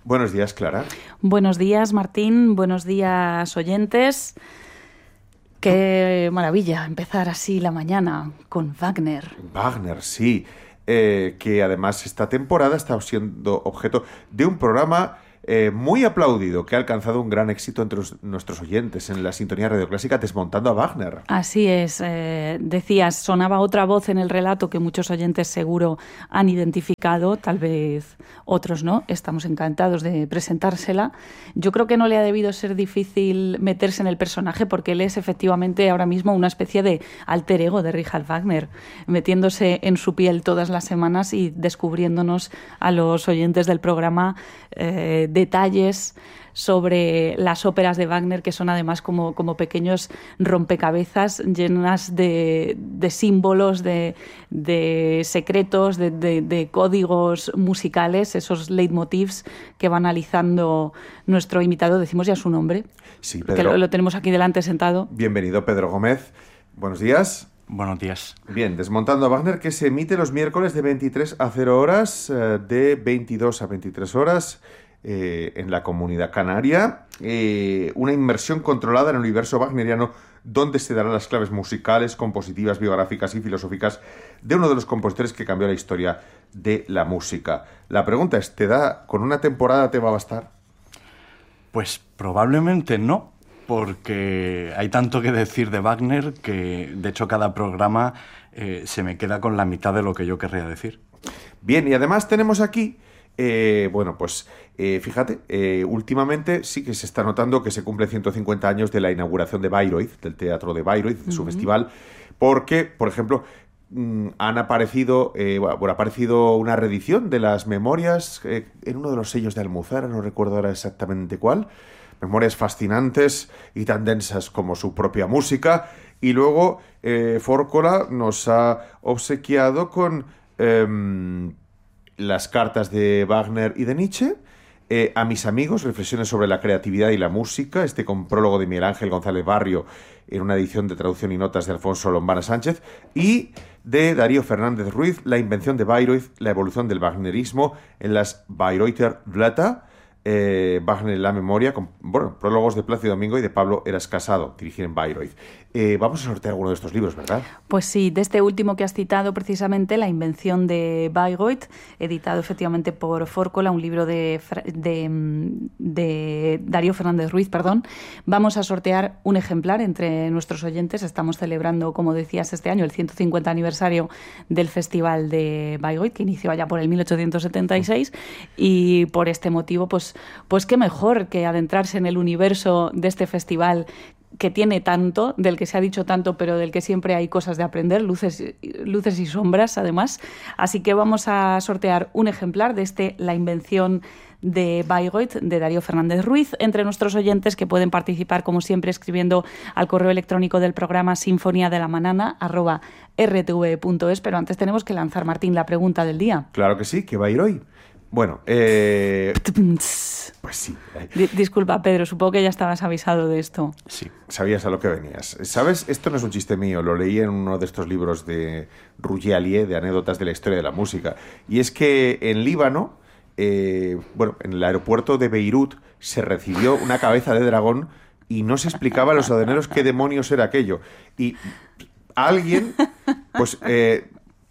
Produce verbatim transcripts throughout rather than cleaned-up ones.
Buenos días, Clara. Buenos días, Martín. Buenos días, oyentes. Qué maravilla empezar así la mañana con Wagner. Wagner, sí. Eh, que además esta temporada está siendo objeto de un programa eh, muy aplaudido, que ha alcanzado un gran éxito entre los, nuestros oyentes en la sintonía radioclásica, Desmontando a Wagner. Así es. Eh, decías, sonaba otra voz en el relato que muchos oyentes seguro han identificado, tal vez otros no. Estamos encantados de presentársela. Yo creo que no le ha debido ser difícil meterse en el personaje, porque él es efectivamente ahora mismo una especie de alter ego de Richard Wagner, metiéndose en su piel todas las semanas y descubriéndonos a los oyentes del programa eh, detalles sobre las óperas de Wagner, que son además como, como pequeños rompecabezas llenas de, de símbolos, de, de secretos, de, de, de códigos musicales, esos leitmotivs que va analizando nuestro invitado. Decimos ya su nombre, Sí, Pedro. que lo, lo tenemos aquí delante sentado. Bienvenido, Pedro Gómez. Buenos días. Buenos días. Bien, Desmontando a Wagner, que se emite los miércoles de veintitrés a cero horas, eh, de veintidós a veintitrés horas, eh, en la Comunidad Canaria. Eh, una inmersión controlada en el universo wagneriano, donde se darán las claves musicales, compositivas, biográficas y filosóficas de uno de los compositores que cambió la historia de la música. La pregunta es, ¿te da, con una temporada te va a bastar? Pues probablemente no, porque hay tanto que decir de Wagner que, de hecho, cada programa eh, se me queda con la mitad de lo que yo querría decir. Bien, y además tenemos aquí, eh, bueno, pues eh, fíjate, eh, últimamente sí que se está notando que se cumple ciento cincuenta años de la inauguración de Bayreuth, del Teatro de Bayreuth, de su uh-huh. festival, porque, por ejemplo, mmm, han aparecido, eh, bueno, ha aparecido una reedición de las memorias eh, en uno de los sellos de Almuzara, no recuerdo ahora exactamente cuál. Memorias fascinantes y tan densas como su propia música. Y luego eh, Fórcola nos ha obsequiado con eh, las cartas de Wagner y de Nietzsche, eh, A mis amigos, reflexiones sobre la creatividad y la música, este con prólogo de Miguel Ángel González Barrio en una edición de traducción y notas de Alfonso Lombana Sánchez, y de Darío Fernández Ruiz, La invención de Bayreuth, la evolución del wagnerismo en las Bayreuther Blätter, Eh, Wagner en la memoria, con bueno, prólogos de Plácido Domingo y de Pablo Eras Casado, dirigir en Bayreuth. Eh, vamos a sortear alguno de estos libros, ¿verdad? Pues sí, de este último que has citado, precisamente, La invención de Bayreuth, editado efectivamente por Fórcola, un libro de, de, de Darío Fernández Ruiz, perdón. Vamos a sortear un ejemplar entre nuestros oyentes. Estamos celebrando, como decías, este año el ciento cincuenta aniversario del Festival de Bayreuth, que inició allá por el mil ochocientos setenta y seis, y por este motivo, pues Pues qué mejor que adentrarse en el universo de este festival que tiene tanto, del que se ha dicho tanto, pero del que siempre hay cosas de aprender, luces, luces y sombras, además. Así que vamos a sortear un ejemplar de este La invención de Bayreuth, de Darío Fernández Ruiz, entre nuestros oyentes, que pueden participar, como siempre, escribiendo al correo electrónico del programa sinfonía de la manana arroba r t v punto es. Pero antes tenemos que lanzar, Martín, la pregunta del día. Claro que sí, ¿qué va a ir hoy? Bueno, eh... pues sí. D- disculpa, Pedro, supongo que ya estabas avisado de esto. Sí, sabías a lo que venías. ¿Sabes? Esto no es un chiste mío, lo leí en uno de estos libros de Rougier Allier, de anécdotas de la historia de la música. Y es que en Líbano, eh, bueno, en el aeropuerto de Beirut, se recibió una cabeza de dragón y no se explicaba a los aduaneros qué demonios era aquello. Y alguien, pues, eh,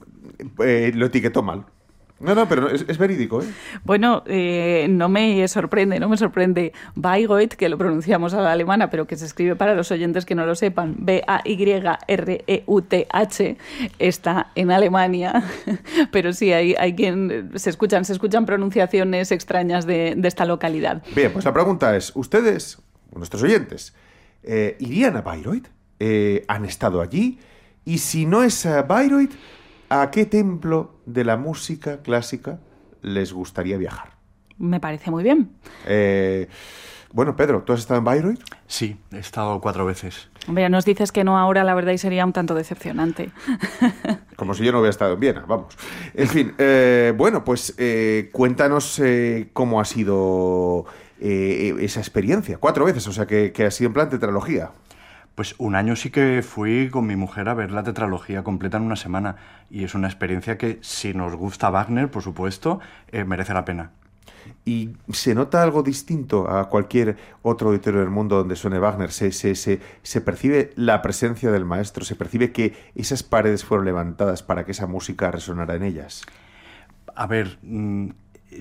eh, lo etiquetó mal. No, no, pero es, es verídico, ¿eh? Bueno, eh, no me sorprende, no me sorprende. Bayreuth, que lo pronunciamos a la alemana, pero que se escribe para los oyentes que no lo sepan, B A Y R E U T H, está en Alemania. Pero sí, hay, hay quien se escuchan, se escuchan pronunciaciones extrañas de, de esta localidad. Bien, pues la pregunta es, ¿ustedes, nuestros oyentes, eh, irían a Bayreuth? Eh, ¿Han estado allí? Y si no es a Bayreuth, ¿a qué templo de la música clásica les gustaría viajar? Me parece muy bien. Eh, bueno, Pedro, ¿tú has estado en Bayreuth? Sí, he estado cuatro veces. Hombre, nos dices que no ahora, la verdad, y sería un tanto decepcionante. Como si yo no hubiera estado en Viena, vamos. En fin, eh, bueno, pues eh, cuéntanos eh, cómo ha sido eh, esa experiencia. Cuatro veces, o sea, que, que ha sido en plan tetralogía. Pues un año sí que fui con mi mujer a ver la tetralogía completa en una semana, y es una experiencia que, si nos gusta Wagner, por supuesto, eh, merece la pena. ¿Y se nota algo distinto a cualquier otro auditorio del mundo donde suene Wagner? ¿Se, se, se, se percibe la presencia del maestro? ¿Se percibe que esas paredes fueron levantadas para que esa música resonara en ellas? A ver, en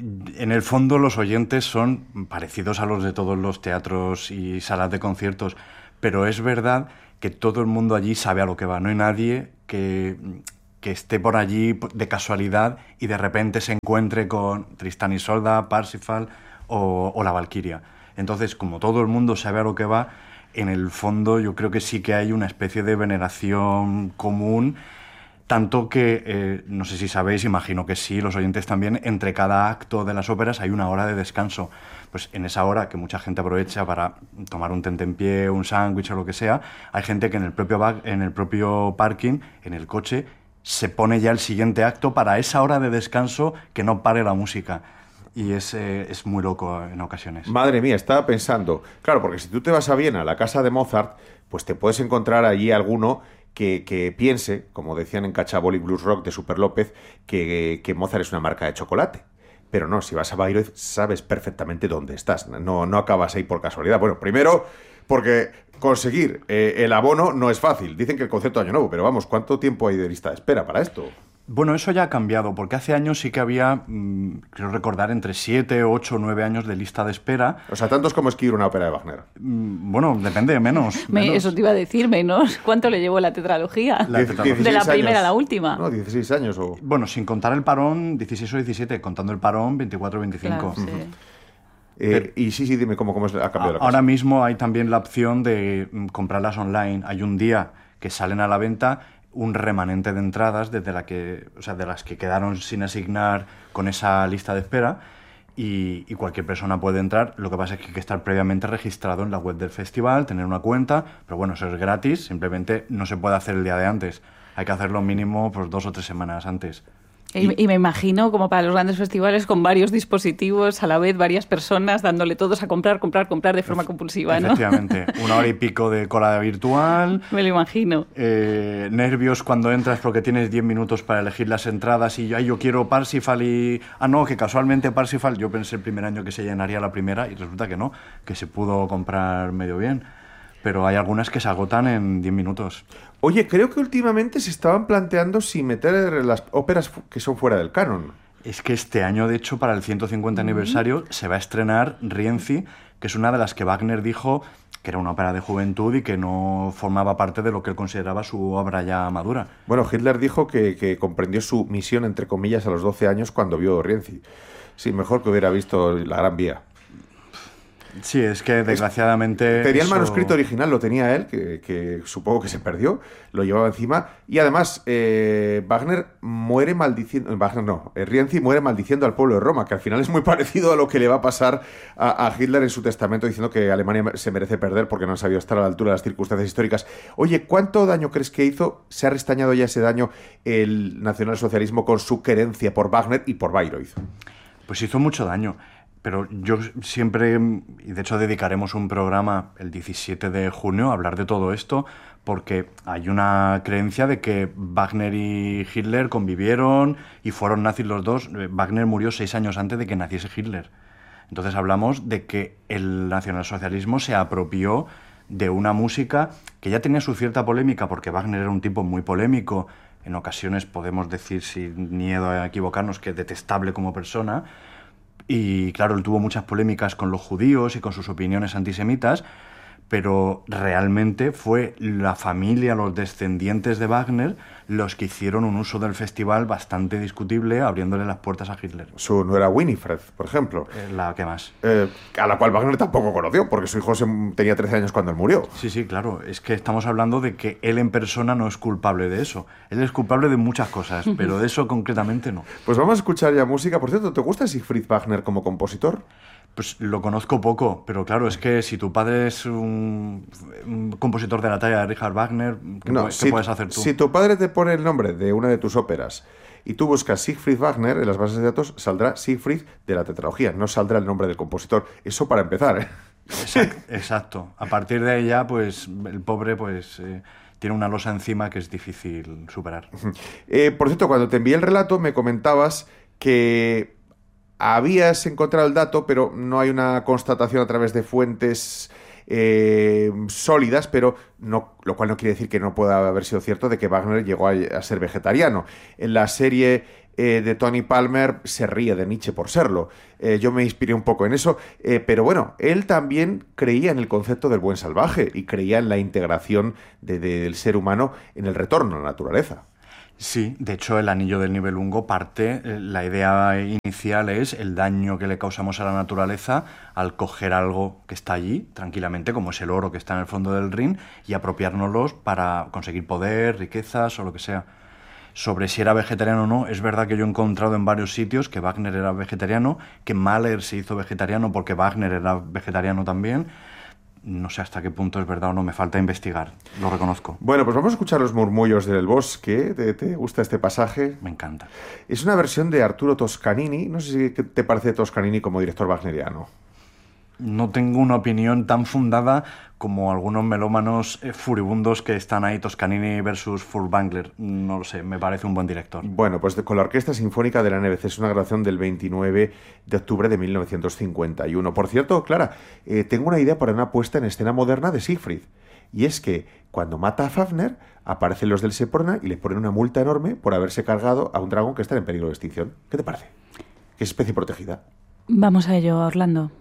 el fondo los oyentes son parecidos a los de todos los teatros y salas de conciertos, pero es verdad que todo el mundo allí sabe a lo que va. No hay nadie que... que esté por allí de casualidad y de repente se encuentre con Tristán y Isolda, Parsifal o, o la Valquiria. Entonces, como todo el mundo sabe a lo que va, en el fondo yo creo que sí que hay una especie de veneración común, tanto que, eh, no sé si sabéis, imagino que sí, los oyentes también, entre cada acto de las óperas hay una hora de descanso. Pues en esa hora, que mucha gente aprovecha para tomar un tentempié, un sándwich o lo que sea, hay gente que en el propio, bag, en el propio parking, en el coche, se pone ya el siguiente acto para esa hora de descanso que no pare la música. Y es, eh, es muy loco en ocasiones. Madre mía, estaba pensando... Claro, porque si tú te vas a Viena, a la casa de Mozart, pues te puedes encontrar allí alguno que, que piense, como decían en Cachabolic Blues Rock de Super López, que, que Mozart es una marca de chocolate. Pero no, si vas a Bayreuth sabes perfectamente dónde estás. No, no acabas ahí por casualidad. Bueno, primero, porque... conseguir eh, el abono no es fácil. Dicen que el concierto de Año Nuevo, pero vamos, ¿cuánto tiempo hay de lista de espera para esto? Bueno, eso ya ha cambiado, porque hace años sí que había, mmm, creo recordar, entre siete, ocho, nueve años de lista de espera. O sea, tantos como escribir una ópera de Wagner. Mm, bueno, depende, menos, Me, menos. Eso te iba a decir, menos. ¿Cuánto le llevó la tetralogía? La tetralogía. De la primera años. a la última. No, dieciséis años o... Bueno, sin contar el parón, dieciséis o diecisiete, contando el parón, veinticuatro o veinticinco. Claro, sí. Uh-huh. Eh, y sí, sí, dime cómo, cómo ha cambiado la cosa. Ahora mismo hay también la opción de mm, comprarlas online. Hay un día que salen a la venta un remanente de entradas desde la que, o sea, de las que quedaron sin asignar con esa lista de espera y, y cualquier persona puede entrar. Lo que pasa es que hay que estar previamente registrado en la web del festival, tener una cuenta, pero bueno, eso es gratis, simplemente no se puede hacer el día de antes. Hay que hacerlo mínimo pues, dos o tres semanas antes. Y, y me imagino, como para los grandes festivales, con varios dispositivos a la vez, varias personas dándole todos a comprar, comprar, comprar de forma compulsiva, ¿no? Efectivamente. Una hora y pico de cola virtual. Me lo imagino. Eh, nervios cuando entras porque tienes diez minutos para elegir las entradas y ay, yo quiero Parsifal y... Ah, no, que casualmente Parsifal, yo pensé el primer año que se llenaría la primera y resulta que no, que se pudo comprar medio bien. Pero hay algunas que se agotan en diez minutos. Oye, creo que últimamente se estaban planteando si meter las óperas que son fuera del canon. Es que este año, de hecho, para el ciento cincuenta aniversario, se va a estrenar Rienzi, que es una de las que Wagner dijo que era una ópera de juventud y que no formaba parte de lo que él consideraba su obra ya madura. Bueno, Hitler dijo que, que comprendió su misión, entre comillas, a los doce años cuando vio Rienzi. Sí, mejor que hubiera visto La Gran Vía. Sí, es que desgraciadamente... Tenía eso... el manuscrito original, lo tenía él, que, que supongo que se perdió, lo llevaba encima. Y además, eh, Wagner muere maldiciendo... Wagner no, eh, Rienzi muere maldiciendo al pueblo de Roma, que al final es muy parecido a lo que le va a pasar a, a Hitler en su testamento, diciendo que Alemania se merece perder porque no han sabido estar a la altura de las circunstancias históricas. Oye, ¿cuánto daño crees que hizo? ¿Se ha restañado ya ese daño el nacionalsocialismo con su querencia por Wagner y por Bayreuth? Pues hizo mucho daño. Pero yo siempre, y de hecho dedicaremos un programa el diecisiete de junio a hablar de todo esto, porque hay una creencia de que Wagner y Hitler convivieron y fueron nazis los dos. Wagner murió seis años antes de que naciese Hitler. Entonces hablamos de que el nacionalsocialismo se apropió de una música que ya tenía su cierta polémica, porque Wagner era un tipo muy polémico, en ocasiones podemos decir, sin miedo a equivocarnos, que detestable como persona. Y claro, él tuvo muchas polémicas con los judíos y con sus opiniones antisemitas, pero realmente fue la familia, los descendientes de Wagner, los que hicieron un uso del festival bastante discutible, abriéndole las puertas a Hitler. Su nuera Winifred, por ejemplo. Eh, la que más. Eh, a la cual Wagner tampoco conoció, porque su hijo se, tenía trece años cuando él murió. Sí, sí, claro. Es que estamos hablando de que él en persona no es culpable de eso. Él es culpable de muchas cosas, pero de eso concretamente no. Pues vamos a escuchar ya música. Por cierto, ¿te gusta Siegfried Wagner como compositor? Pues lo conozco poco, pero claro, es que si tu padre es un, un compositor de la talla de Richard Wagner, ¿qué, no, ¿qué si, puedes hacer tú? Si tu padre te pone el nombre de una de tus óperas y tú buscas Siegfried Wagner, en las bases de datos saldrá Siegfried de la tetralogía, no saldrá el nombre del compositor. Eso para empezar, ¿eh? Exacto. Exacto. A partir de ahí ya, pues, el pobre, pues... Eh, tiene una losa encima que es difícil superar. Eh, por cierto, cuando te envié el relato me comentabas que habías encontrado el dato, pero no hay una constatación a través de fuentes eh, sólidas, pero no, lo cual no quiere decir que no pueda haber sido cierto de que Wagner llegó a, a ser vegetariano. En la serie eh, de Tony Palmer se ríe de Nietzsche por serlo. Eh, yo me inspiré un poco en eso, eh, pero bueno, él también creía en el concepto del buen salvaje y creía en la integración de, de, del ser humano en el retorno a la naturaleza. Sí, de hecho el anillo del Nibelungo parte, la idea inicial es el daño que le causamos a la naturaleza al coger algo que está allí tranquilamente, como es el oro que está en el fondo del Rin, y apropiárnoslos para conseguir poder, riquezas o lo que sea. Sobre si era vegetariano o no, es verdad que yo he encontrado en varios sitios que Wagner era vegetariano, que Mahler se hizo vegetariano porque Wagner era vegetariano también. No sé hasta qué punto es verdad o no, me falta investigar, lo reconozco. Bueno, pues vamos a escuchar Los murmullos del bosque. ¿Te, te gusta este pasaje? Me encanta. Es una versión de Arturo Toscanini. No sé si te parece Toscanini como director wagneriano. No tengo una opinión tan fundada como algunos melómanos eh, furibundos que están ahí, Toscanini versus Furtwängler. No lo sé, me parece un buen director. Bueno, pues de, con la Orquesta Sinfónica de la N B C, es una grabación del veintinueve de octubre de mil novecientos cincuenta y uno. Por cierto, Clara, eh, tengo una idea para una puesta en escena moderna de Siegfried. Y es que cuando mata a Fafner, aparecen los del Seprona y le ponen una multa enorme por haberse cargado a un dragón que está en peligro de extinción. ¿Qué te parece? Que es especie protegida. Vamos a ello, Orlando.